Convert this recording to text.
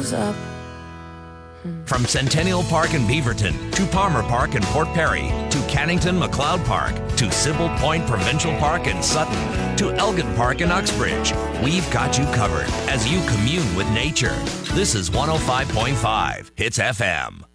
goes up. From Centennial Park in Beaverton to Palmer Park in Port Perry to Cannington McLeod Park to Sybil Point Provincial Park in Sutton to Elgin Park in Uxbridge, we've got you covered as you commune with nature. This is 105.5 Hits FM.